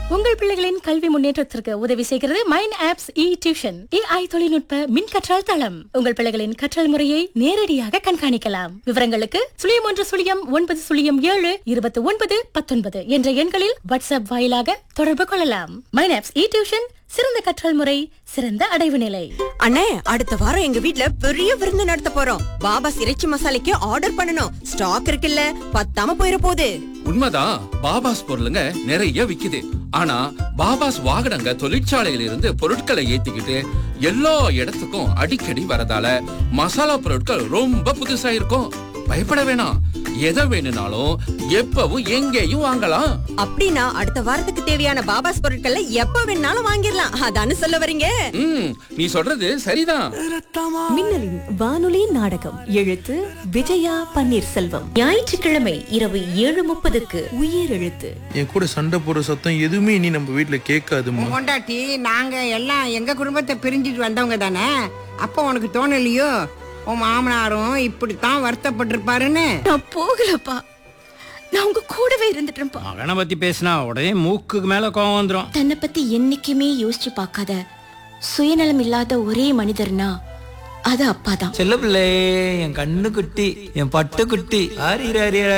உங்கள் பிள்ளைகளின் கல்வி முன்னேற்றத்திற்கு உதவி செய்கிறது மைண்ட் ஆப்ஸ் இ டியூஷன். AI தொழில்நுட்ப மின் கற்றல் தளம். உங்கள் பிள்ளைகளின் கற்றல் முறையை நேரடியாக கண்காணிக்கலாம். விவரங்களுக்கு 011009072919 என்ற எண்களில் வாட்ஸ்அப் வாயிலாக தொடர்பு கொள்ளலாம். மைண்ட் ஆப்ஸ் இ டியூஷன், சிறந்த கற்றல் முறை, சிறந்த அடைவு நிலை. அண்ணே, அடுத்த வாரம் எங்க வீட்ல பெரிய விருந்து நடத்த போறோம். பாபாஸ் இறைச்சி மசாலைக்கு ஆர்டர் பண்ணனும். ஸ்டாக் இருக்குல்ல, பத்தாம போயிர போகுது. உண்மைதான், பாபாஸ் பொருளுங்க நிறைய விக்குது. ஆனா பாபாஸ் வாகனங்க தொழிற்சாலையில இருந்து பொருட்களை ஏத்திக்கிட்டு எல்லா இடத்துக்கும் அடிக்கடி வரதால மசாலா பொருட்கள் ரொம்ப புதுசா இருக்கும். பயப்பட வேணாம், எதை வேணும்னாலும் எப்பவும் எங்கேயும் வாங்கலாம். அப்படின்னா அடுத்த வாரத்துக்கு தேவையான பாபாஸ் பொருட்களை எப்ப வேணாலும் வாங்கிடலாம். அதானு சொல்ல வரீங்க? நீ சொல்றது சரிதான். மின்னலின் வானொலி நாடகம் எழுத்து விஜயா பன்னீர்செல்வம். ஞாயிற்றுக்கிழமை இரவு 7:30க்கு உயிர் எழுத்து. என் கூட சண்டை போடுற சத்தம் எதுவுமே இனி நம்ம வீட்டுல கேட்காதுமா. கொண்டாட்டி, நாங்க எல்லாம் எங்க குடும்பத்தை பிரிஞ்சிட்டு வந்தவங்க தானே. அப்போ உனக்கு தோணலையோ உன் மாமனாரும் இப்படித்தான் வருத்தப்பட்டிருப்பாருன்னு? நான் போகலப்பா, நான் உங்க கூடவே இருந்துட்டேன்ப்பா. மகனை பத்தி பேசினா உடனே மூக்குக்கு மேல கோவம் வந்துடும். தன்னை பத்தி என்னைக்குமே யோசிச்சு பார்க்காத சுயநலம் இல்லாத ஒரே மனிதர்னா அது அப்பாதான். செல்ல பிள்ளை, என் கண்ணு குட்டி, என் பட்டு குட்டி.